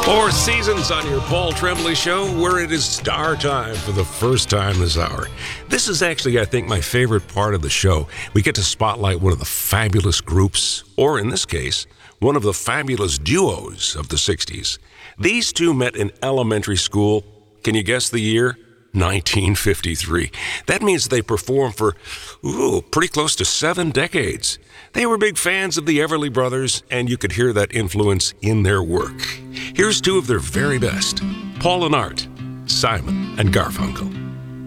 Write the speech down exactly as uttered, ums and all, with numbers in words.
Four seasons on your Paul Tremblay Show, where it is star time for the first time this hour. This is actually, I think, my favorite part of the show. We get to spotlight one of the fabulous groups, or in this case, one of the fabulous duos of the sixties. These two met in elementary school. Can you guess the year? nineteen fifty-three. That means they performed for, ooh, pretty close to seven decades. They were big fans of the Everly Brothers, and you could hear that influence in their work. Here's two of their very best, Paul and Art, Simon and Garfunkel.